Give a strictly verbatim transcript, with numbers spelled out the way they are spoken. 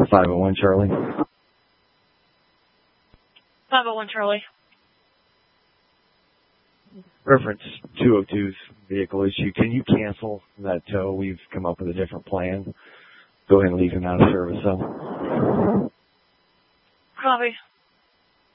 five oh one Charlie. five oh one Charlie. Reference two oh two's vehicle issue. Can you cancel that tow? We've come up with a different plan. Go ahead and leave him out of service, though. Copy.